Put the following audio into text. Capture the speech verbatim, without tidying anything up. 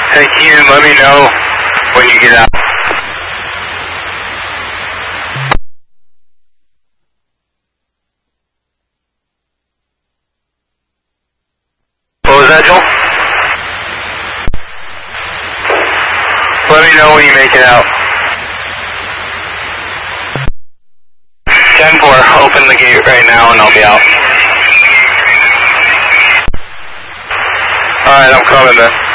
Hey, Ian, let me know when you get out. What was that, Joel? Let me know when you make it out. ten four, open the gate right now and I'll be out. Alright, I'm coming then.